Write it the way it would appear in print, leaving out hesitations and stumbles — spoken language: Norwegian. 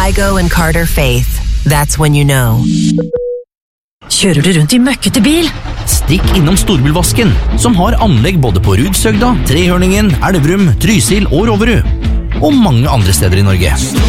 Kygo and Carter Faith. That's when you know. Kjører du rundt i møkkete bil? Stikk innom Storbilvasken, som har anlegg både på Rudsøgda, Trehørningen, Elverum, Trysil og Roverud. Og mange andre steder i Norge.